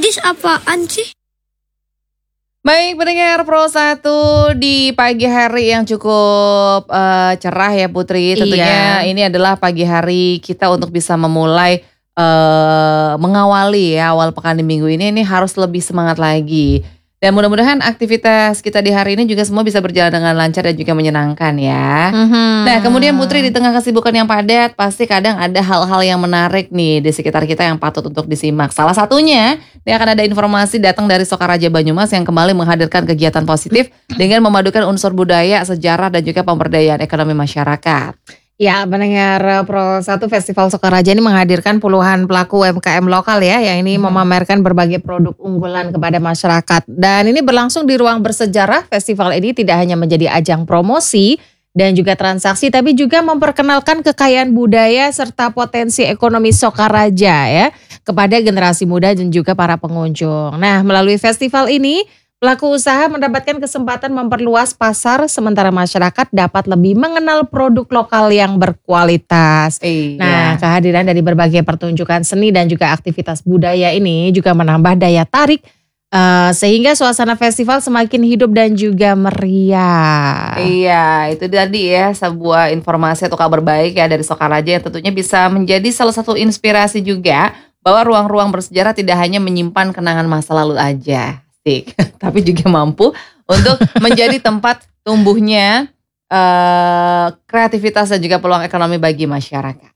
Ajis apaan sih? Baik, pendengar Pro 1 di pagi hari yang cukup cerah ya Putri. Tentunya ini adalah pagi hari kita untuk bisa memulai mengawali ya awal pekan di minggu ini harus lebih semangat lagi. Dan mudah-mudahan aktivitas kita di hari ini juga semua bisa berjalan dengan lancar dan juga menyenangkan ya. Nah, kemudian Putri di tengah kesibukan yang padat, pasti kadang ada hal-hal yang menarik nih di sekitar kita yang patut untuk disimak. Salah satunya, ini akan ada informasi datang dari Sokaraja Banyumas yang kembali menghadirkan kegiatan positif dengan memadukan unsur budaya, sejarah, dan juga pemberdayaan ekonomi masyarakat. Ya, pendengar Pro 1 Festival Sokaraja ini menghadirkan puluhan pelaku UMKM lokal ya, yang ini memamerkan berbagai produk unggulan kepada masyarakat. Dan ini berlangsung di ruang bersejarah. Festival ini tidak hanya menjadi ajang promosi dan juga transaksi, tapi juga memperkenalkan kekayaan budaya serta potensi ekonomi Sokaraja ya kepada generasi muda dan juga para pengunjung. Nah, melalui festival ini pelaku usaha mendapatkan kesempatan memperluas pasar sementara masyarakat dapat lebih mengenal produk lokal yang berkualitas. Nah, kehadiran dari berbagai pertunjukan seni dan juga aktivitas budaya ini juga menambah daya tarik sehingga suasana festival semakin hidup dan juga meriah. Iya, itu tadi ya sebuah informasi atau kabar baik ya dari Sokaraja yang tentunya bisa menjadi salah satu inspirasi juga bahwa ruang-ruang bersejarah tidak hanya menyimpan kenangan masa lalu aja. Tapi juga mampu untuk menjadi tempat tumbuhnya kreativitas dan juga peluang ekonomi bagi masyarakat.